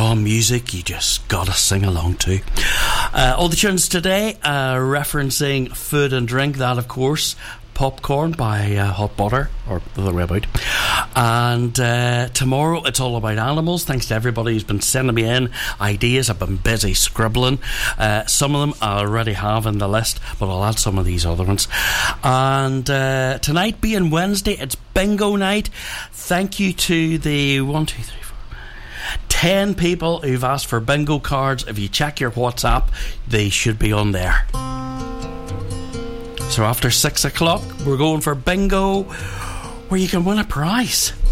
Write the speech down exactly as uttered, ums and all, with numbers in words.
Oh, music you just gotta sing along to. Uh, all the tunes today uh, referencing food and drink. That, of course, Popcorn by uh, Hot Butter, or the other way about. And uh, tomorrow it's all about animals. Thanks to everybody who's been sending me in ideas. I've been busy scribbling. Uh, some of them I already have in the list, but I'll add some of these other ones. And uh, tonight being Wednesday, it's bingo night. Thank you to the one, two, three, four, ten people who've asked for bingo cards. If you check your WhatsApp, they should be on there. So after six o'clock, we're going for bingo, where you can win a prize.